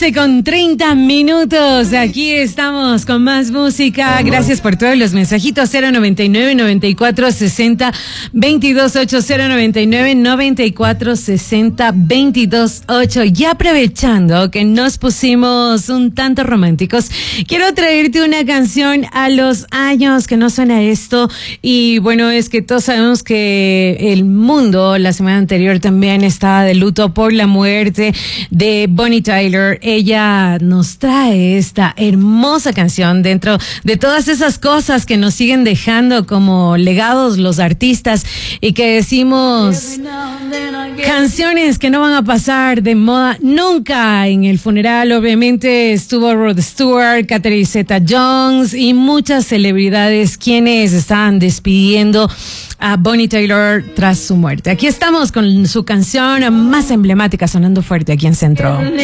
11:30. Aquí estamos con más música. Gracias por todos los mensajitos. 099-9460-228, 099-9460-228. Y aprovechando que nos pusimos un tanto románticos, quiero traerte una canción a los años que no suena esto. Y bueno, es que todos sabemos que el mundo la semana anterior también estaba de luto por la muerte de Bonnie Tyler. Ella nos trae esta hermosa canción dentro de todas esas cosas que nos siguen dejando como legados los artistas y que decimos canciones que no van a pasar de moda nunca. En el funeral obviamente estuvo Rod Stewart, Catherine Zeta-Jones y muchas celebridades quienes estaban despidiendo a Bonnie Tyler tras su muerte. Aquí estamos con su canción más emblemática sonando fuerte aquí en Centro.